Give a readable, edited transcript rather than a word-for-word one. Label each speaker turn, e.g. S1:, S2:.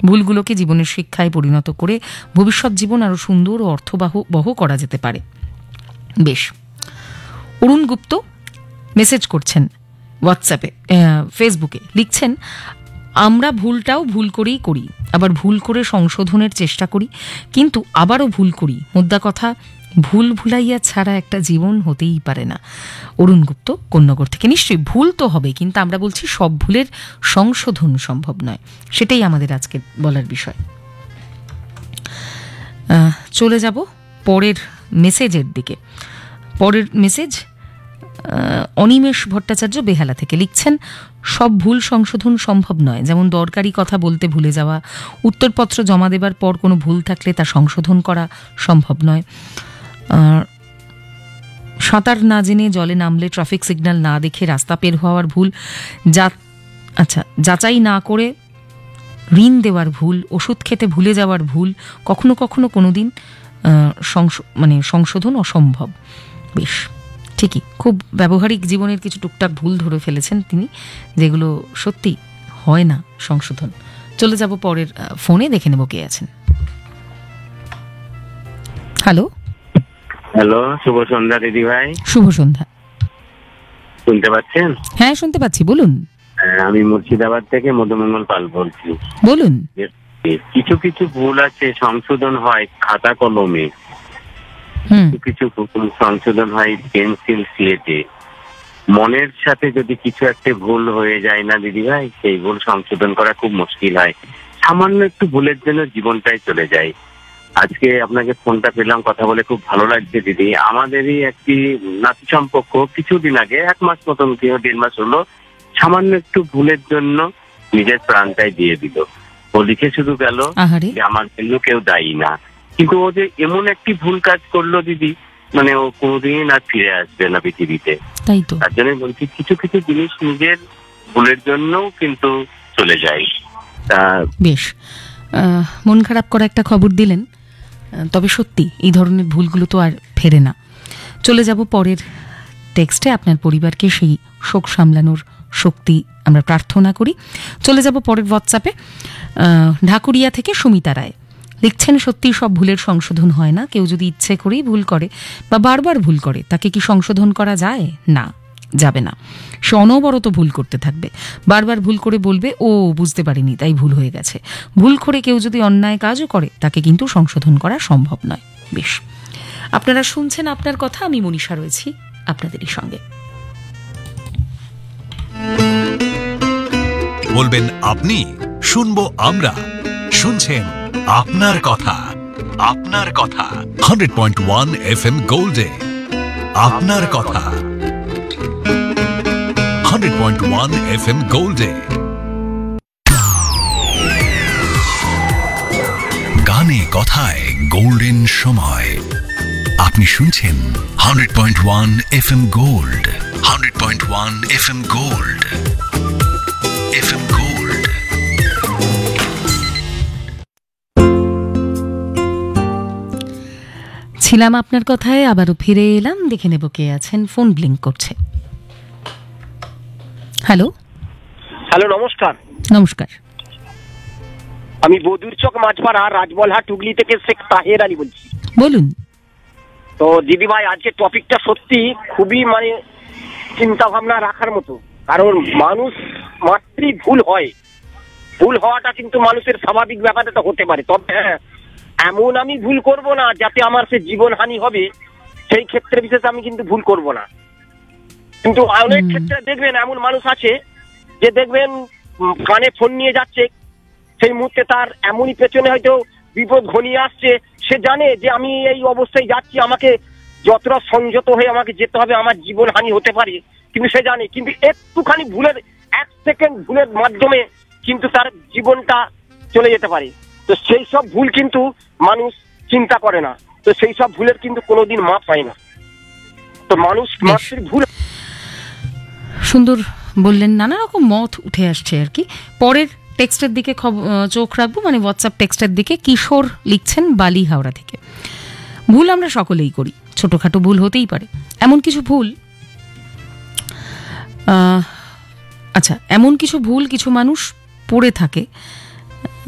S1: ভুলগুলোকে জীবনের শিক্ষায় পরিণত করে ভবিষ্যৎ জীবন আরও সুন্দর ও অর্থবহ করা যেতে পারে। বেশ, অরুণ গুপ্ত মেসেজ করছেন হোয়াটসঅ্যাপে, ফেসবুকে লিখছেন, আমরা ভুলটাও ভুল করেই করি, আবার ভুল করে সংশোধনের চেষ্টা করি, কিন্তু আবারও ভুল করি। মোদ্দা কথা, ভুল ভুলাইয়া ছাড়া একটা জীবন হতেই পারে না। অরুণ গুপ্ত কন্যাগর থেকে। নিশ্চয়ই ভুল তো হবে, কিন্তু আমরা বলছি সব ভুলের সংশোধন সম্ভব নয়, সেটাই আমাদের আজকে বলার বিষয়। চলে যাব পরের মেসেজের দিকে। পরের মেসেজ অনিমেষ ভট্টাচার্য বেহালা থেকে লিখছেন, সব ভুল সংশোধন সম্ভব নয়। যেমন দরকারি কথা বলতে ভুলে যাওয়া, উত্তরপত্র জমা দেবার পর কোনো ভুল থাকলে তা সংশোধন করা সম্ভব নয়। সাঁতার না জেনে জলে নামলে ট্রাফিক সিগন্যাল না দেখে রাস্তা পের হওয়ার ভুল, যাচাই না করে ঋণ দেওয়ার ভুল, ওষুধ খেতে ভুলে যাওয়ার ভুল, কখনো কখনো কোনোদিন সংশোধন অসম্ভব। বেশ, ঠিকই, খুব ব্যবহারিক জীবনের কিছু টুকটাক ভুল ধরে ফেলেছেন তিনি, যেগুলো সত্যি হয় না সংশোধন। চলে যাব পরের ফোনে, দেখে নেব কে আছেন। হ্যালো
S2: হ্যালো, শুভ সন্ধ্যা দিদি ভাই।
S1: শুভ সন্ধ্যা।
S2: শুনতে পাচ্ছেন?
S1: হ্যাঁ, শুনতে পাচ্ছি, বলুন।
S2: আমি মুর্শিদাবাদ থেকে মধুমঙ্গল পাল বলছি।
S1: বলুন।
S2: কিছু কিছু ভুল আছে সংশোধন হয় খাতা কলমে, কিছু সংশোধন হয় পেন্সিল স্লেটে। মনের সাথে যদি কিছু একটা ভুল হয়ে যায় না দিদি ভাই, সেই ভুল সংশোধন করা খুব মুশকিল হয়। সামান্য একটু ভুলের জন্য জীবনটাই চলে যায়। আজকে আপনাকে ফোনটা পেলাম, কথা বলে খুব ভালো লাগছে দিদি। আমাদেরই একটি নাতি সম্পর্ক কিছুদিন আগে, 1 মাস মতন, 1.5 মাস হলো, সামান্য একটু ভুলের জন্য নিজের প্রাণটাই দিয়ে দিল। ও লিখে শুধু গেল যে আমার জন্য কেউ দায়ী না, কিন্তু ও যে এমন একটি ভুল কাজ করলো দিদি, মানে ও কোনোদিন আর ফিরে আসবে না পৃথিবীতে। তাই তো, তার জন্য বলছি কিছু কিছু জিনিস নিজের ভুলের জন্যও কিন্তু চলে যায়।
S1: বেশ, মন খারাপ করা একটা খবর দিলেন, তবে সত্যি এই ধরনের ভুলগুলো তো আর ফেরে না। চলে যাব পরের টেক্সটে। আপনার পরিবারকে সেই শোক সামলানোর শক্তি আমরা প্রার্থনা করি। চলে যাব পরের হোয়াটসঅ্যাপে। ঢাকুরিয়া থেকে সুমিতা রায় লিখছেন, সত্যি সব ভুলের সংশোধন হয় না। কেউ যদি ইচ্ছে করেই ভুল করে বা বারবার ভুল করে, তাকে কি সংশোধন করা যায়? না, যাবে না। সে অনবরত ভুল করতে থাকবে, বারবার ভুল করে বলবে ও বুঝতে পারিনি তাই ভুল হয়ে গেছে। ভুল করে কেউ যদি অন্যায় কাজও করে, তাকে কিন্তু সংশোধন করা সম্ভব নয়। বেশ, আপনারা শুনছেন আপনার কথা, আমি মনীষা রয়েছি আপনাদেরই সঙ্গে।
S3: বলবেন আপনি, শুনবো আমরা। শুনছেন আপনার কথা। আপনার কথা 100.1 FM গোল্ডে। আপনার কথা 100.1 FM গোল্ডে। গানে কথায় গোল্ডেন সময়। আপনি শুনছেন 100.1 FM gold. 100.1 FM gold. FM gold.
S1: ছিলাম আপনার কথায়, আবারও ফিরে এলাম। দেখে নেব কে আছেন। ফোন ব্লিঙ্ক করছে। হ্যালো।
S4: হ্যালো, নমস্কার।
S1: নমস্কার।
S4: আমি বদুরচক মাঝপাড়া রাজবলহাট হুগলি থেকে শেখ তাহের আলী বলছি।
S1: বলুন।
S4: তো দিদি ভাই, আজকে টপিকটা সত্যি খুবই চিন্তা ভাবনা রাখার মতো। কারণ মানুষ মাত্রই ভুল হয়, ভুল হওয়াটা কিন্তু মানুষের স্বাভাবিক ব্যাপারটা হতে পারে। তবে হ্যাঁ, এমন আমি ভুল করব না যাতে আমার সে জীবন হানি হবে, সেই ক্ষেত্রে বিশেষে আমি কিন্তু ভুল করব না। কিন্তু অনেক ক্ষেত্রে দেখবেন এমন মানুষ আছে যে দেখবেন কানে ফোন নিয়ে যাচ্ছে, সেই মুহূর্তে তার এমনই পেছনে হয়তো বিপদ ঘনিয়ে আসছে, সে জানে যে আমি এই অবস্থায় যাচ্ছি, আমাকে যতটা সংযত হয়ে আমাকে যেতে হবে, আমার জীবন হানি হতে পারে, কিন্তু সে জানে। কিন্তু একটুখানি ভুলের, 1 সেকেন্ড ভুলের মাধ্যমে কিন্তু তার জীবনটা চলে যেতে পারে। তো সেই সব ভুল কিন্তু মানুষ চিন্তা করে না, তো সেই সব ভুলের কিন্তু কোনোদিন মাপ পায় না। তো মানুষ মাত্র ভুল।
S1: সুন্দর বললেন, নানা রকম মত উঠে আসছে আর কি। পরের টেক্সটের দিকে চোখ রাখবো, মানে হোয়াটসঅ্যাপ টেক্সটের দিকে। কিশোর লিখছেন বালি হাওড়া থেকে, ভুল আমরা সকলেই করি, ছোটখাটো ভুল হতেই পারে। এমন কিছু ভুল এমন কিছু ভুল কিছু মানুষ পড়ে থাকে